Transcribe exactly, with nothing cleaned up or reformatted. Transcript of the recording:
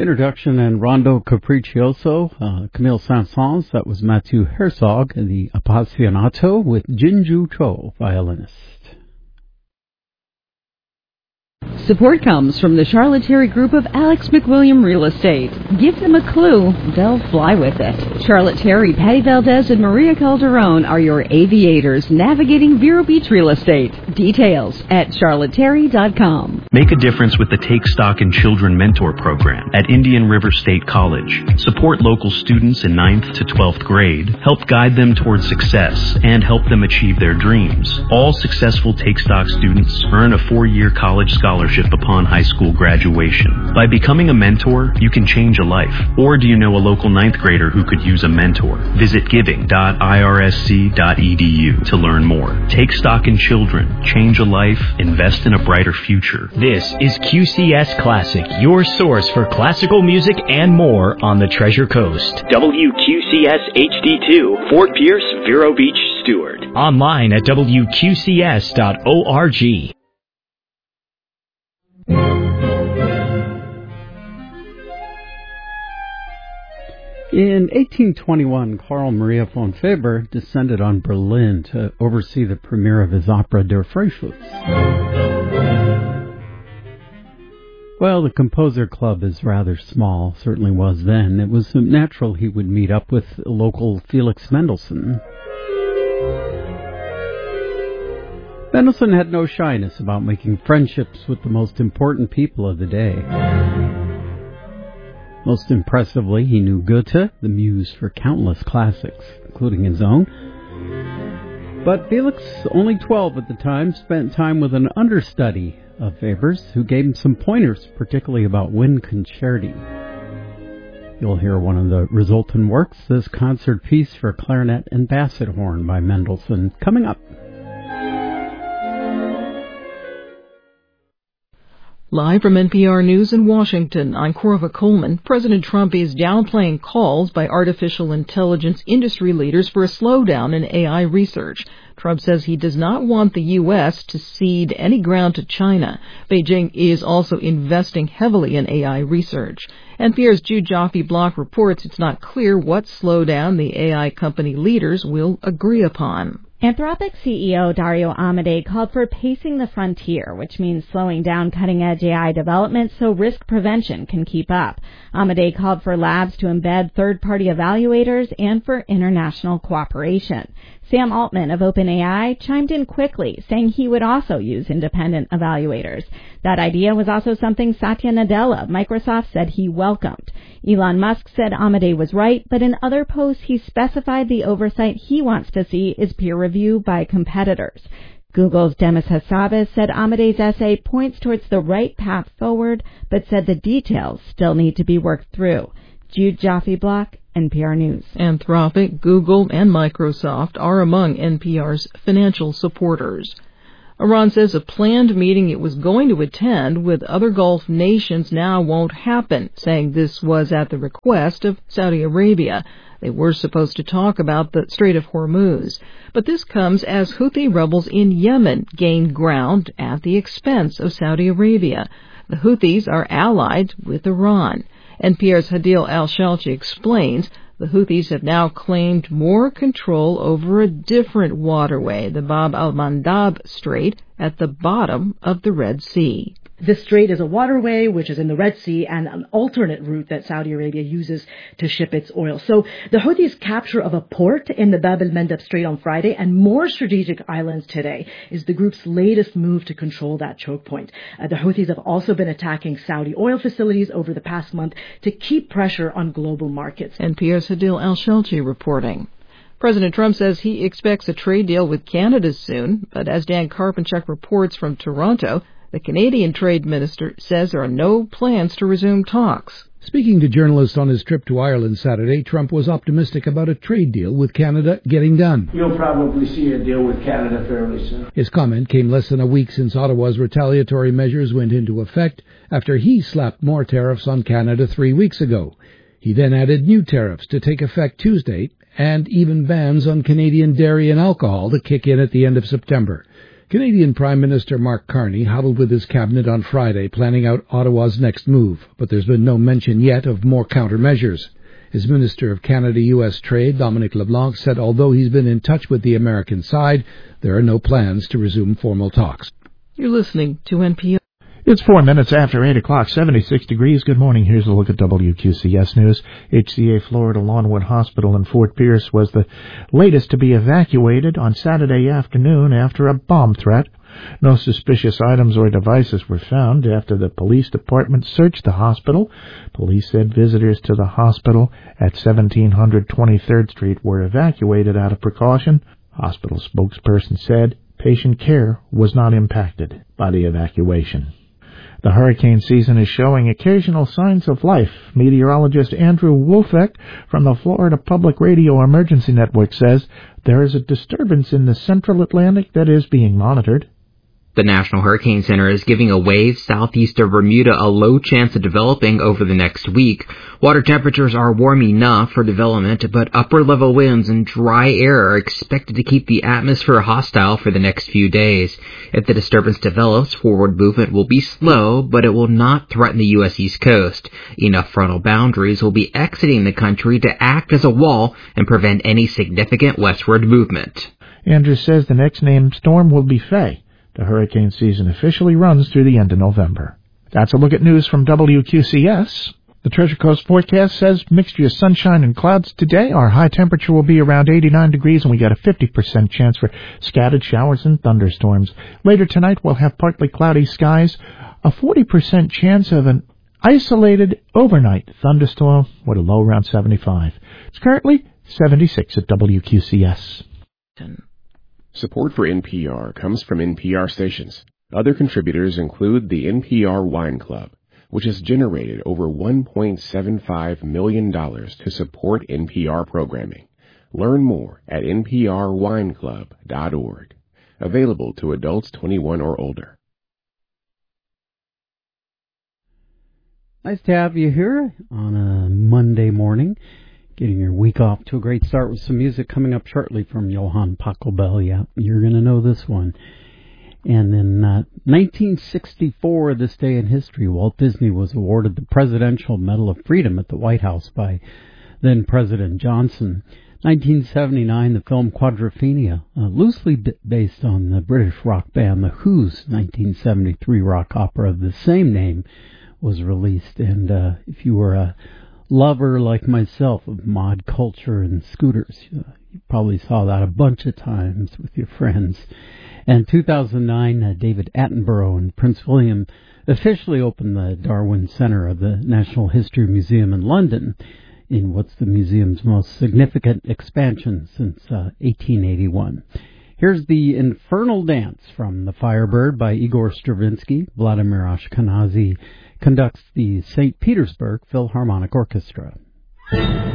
Introduction and Rondo Capriccioso, uh, Camille Saint-Saëns, that was Mathieu Herzog, and the Appassionato with Jinju Cho, violinist. Support comes from the Charlotte-Terry Group of Alex McWilliam Real Estate. Give them a clue, they'll fly with it. Charlotte-Terry, Patty Valdez, and Maria Calderon are your aviators navigating Vero Beach Real Estate. Details at charlotte terry dot com. Make a difference with the Take Stock in Children Mentor Program at Indian River State College. Support local students in ninth to twelfth grade, help guide them towards success, and help them achieve their dreams. All successful Take Stock students earn a four-year college scholarship upon high school graduation. By becoming a mentor, you can change a life. Or do you know a local ninth grader who could use a mentor? Visit giving dot I R S C dot E D U to learn more. Take stock in children, change a life, invest in a brighter future. This is Q C S Classic, your source for classical music and more on the Treasure Coast. W Q C S H D two, Fort Pierce, Vero Beach, Stewart. Online at W Q C S dot org. In eighteen twenty-one, Carl Maria von Weber descended on Berlin to oversee the premiere of his opera Der Freischütz. Well, the Composer Club is rather small, certainly was then. It was natural he would meet up with local Felix Mendelssohn. Mendelssohn had no shyness about making friendships with the most important people of the day. Most impressively, he knew Goethe, the muse for countless classics, including his own. But Felix, only twelve at the time, spent time with an understudy of Weber's who gave him some pointers, particularly about wind concerti. You'll hear one of the resultant works, this concert piece for clarinet and basset horn by Mendelssohn, coming up. Live from N P R News in Washington, I'm Corva Coleman. President Trump is downplaying calls by artificial intelligence industry leaders for a slowdown in A I research. Trump says he does not want the U S to cede any ground to China. Beijing is also investing heavily in A I research. N P R's Jude Joffe-Block reports it's not clear what slowdown the A I company leaders will agree upon. Anthropic C E O Dario Amodei called for pacing the frontier, which means slowing down cutting-edge A I development so risk prevention can keep up. Amodei called for labs to embed third-party evaluators and for international cooperation. Sam Altman of OpenAI chimed in quickly, saying he would also use independent evaluators. That idea was also something Satya Nadella of Microsoft said he welcomed. Elon Musk said Amodei was right, but in other posts he specified the oversight he wants to see is peer review by competitors. Google's Demis Hassabis said Amodei's essay points towards the right path forward, but said the details still need to be worked through. Jude Joffe-Block, N P R News. Anthropic, Google, and Microsoft are among N P R's financial supporters. Iran says a planned meeting it was going to attend with other Gulf nations now won't happen, saying this was at the request of Saudi Arabia. They were supposed to talk about the Strait of Hormuz. But this comes as Houthi rebels in Yemen gain ground at the expense of Saudi Arabia. The Houthis are allied with Iran. N P R's Hadil Al-Shalchi explains the Houthis have now claimed more control over a different waterway, the Bab al-Mandab Strait, at the bottom of the Red Sea. This strait is a waterway which is in the Red Sea and an alternate route that Saudi Arabia uses to ship its oil. So the Houthis' capture of a port in the Bab al-Mandab Strait on Friday and more strategic islands today is the group's latest move to control that choke point. Uh, the Houthis have also been attacking Saudi oil facilities over the past month to keep pressure on global markets. N P R's Hadil Al-Shalchi reporting. President Trump says he expects a trade deal with Canada soon, but as Dan Karpenchuk reports from Toronto, the Canadian Trade Minister says there are no plans to resume talks. Speaking to journalists on his trip to Ireland Saturday, Trump was optimistic about a trade deal with Canada getting done. You'll probably see a deal with Canada fairly soon. His comment came less than a week since Ottawa's retaliatory measures went into effect after he slapped more tariffs on Canada three weeks ago. He then added new tariffs to take effect Tuesday and even bans on Canadian dairy and alcohol to kick in at the end of September. Canadian Prime Minister Mark Carney huddled with his cabinet on Friday, planning out Ottawa's next move, but there's been no mention yet of more countermeasures. His Minister of Canada-U S Trade, Dominic LeBlanc, said although he's been in touch with the American side, there are no plans to resume formal talks. You're listening to N P R. It's four minutes after eight o'clock, seventy-six degrees. Good morning. Here's a look at W Q C S News. H C A Florida Lawnwood Hospital in Fort Pierce was the latest to be evacuated on Saturday afternoon after a bomb threat. No suspicious items or devices were found after the police department searched the hospital. Police said visitors to the hospital at seventeen hundred twenty-third Street were evacuated out of precaution. Hospital spokesperson said patient care was not impacted by the evacuation. The hurricane season is showing occasional signs of life. Meteorologist Andrew Wolfeck from the Florida Public Radio Emergency Network says there is a disturbance in the central Atlantic that is being monitored. The National Hurricane Center is giving a wave southeast of Bermuda a low chance of developing over the next week. Water temperatures are warm enough for development, but upper-level winds and dry air are expected to keep the atmosphere hostile for the next few days. If the disturbance develops, forward movement will be slow, but it will not threaten the U S East Coast. Enough frontal boundaries will be exiting the country to act as a wall and prevent any significant westward movement. Andrews says the next named storm will be Faye. The hurricane season officially runs through the end of November. That's a look at news from W Q C S. The Treasure Coast forecast says mixture of sunshine and clouds today. Our high temperature will be around eighty-nine degrees, and we got a fifty percent chance for scattered showers and thunderstorms. Later tonight, we'll have partly cloudy skies, a forty percent chance of an isolated overnight thunderstorm with a low around seventy-five. It's currently seventy-six at W Q C S. Support for N P R comes from N P R stations. Other contributors include the N P R Wine Club, which has generated over one point seven five million dollars to support N P R programming. Learn more at N P R wine club dot org. Available to adults twenty-one or older. Nice to have you here on a Monday morning. Getting your week off to a great start with some music coming up shortly from Johann Pachelbel. Yeah, you're going to know this one. And in uh, nineteen sixty-four, this day in history, Walt Disney was awarded the Presidential Medal of Freedom at the White House by then-President Johnson. nineteen seventy-nine, the film Quadrophenia, uh, loosely b- based on the British rock band The Who's nineteen seventy-three rock opera of the same name, was released. And uh, if you were a lover like myself of mod culture and scooters, uh, you probably saw that a bunch of times with your friends. And two thousand nine, uh, David Attenborough and Prince William officially opened the Darwin Centre of the National History Museum in London in what's the museum's most significant expansion since uh, eighteen eighty-one. Here's the Infernal Dance from The Firebird by Igor Stravinsky. Vladimir Ashkenazy conducts the Saint Petersburg Philharmonic Orchestra.